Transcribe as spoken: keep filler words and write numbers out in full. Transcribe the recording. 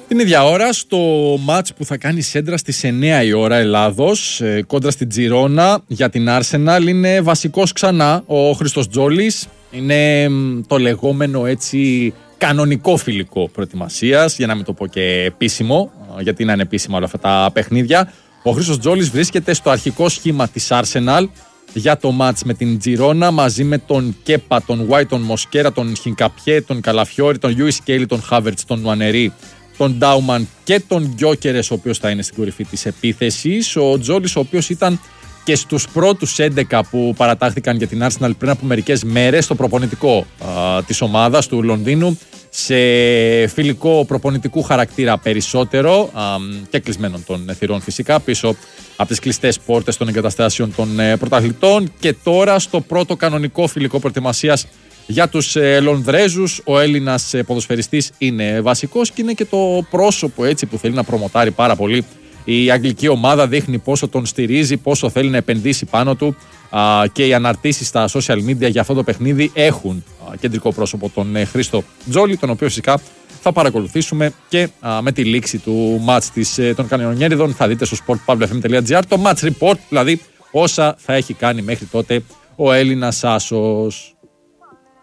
Την ίδια ώρα στο μάτς που θα κάνει σέντρα στις εννιά η ώρα Ελλάδος κόντρα στην Τζιρόνα για την Arsenal είναι βασικός ξανά ο Χρήστος Τζόλης. Είναι το λεγόμενο έτσι κανονικό φιλικό προετοιμασίας, για να μην το πω και επίσημο, γιατί είναι ανεπίσημα όλα αυτά τα παιχνίδια. Ο Χρήστος Τζόλης βρίσκεται στο αρχικό σχήμα της Arsenal για το μάτς με την Τζιρόνα μαζί με τον Κέπα, τον White, τον Μοσκέρα, τον Χινκαπιέ, τον Καλαφιόρη, τον Λιούις Σκέιλι, τον Χάβερτς, τον Νουανερί, τον Ντάουμαν και τον Γκιόκερες, ο οποίος θα είναι στην κορυφή της επίθεσης. Ο Τζόλης, ο οποίος ήταν και στους πρώτους έντεκα που παρατάχθηκαν για την Arsenal πριν από μερικές μέρες στο προπονητικό α, της ομάδας του Λονδίνου, σε φιλικό προπονητικού χαρακτήρα περισσότερο α, και κλεισμένων των θυρών φυσικά, πίσω από τις κλειστές πόρτες των εγκαταστάσεων των ε, πρωταθλητών, και τώρα στο πρώτο κανονικό φιλικό προετοιμασίας για τους ε, Λονδρέζους. Ο Έλληνας ε, ποδοσφαιριστής είναι βασικός και είναι και το πρόσωπο έτσι που θέλει να προμοτάρει πάρα πολύ η αγγλική ομάδα. Δείχνει πόσο τον στηρίζει, πόσο θέλει να επενδύσει πάνω του, α, και οι αναρτήσεις στα social media για αυτό το παιχνίδι έχουν α, κεντρικό πρόσωπο τον ε, Χρήστο Τζόλη, τον οποίο φυσικά θα παρακολουθήσουμε και α, με τη λήξη του μάτς της, ε, των Κανιονιέριδων. Θα δείτε στο sport pavlefm τελεία gr το match report, δηλαδή όσα θα έχει κάνει μέχρι τότε ο Έλληνας άσος.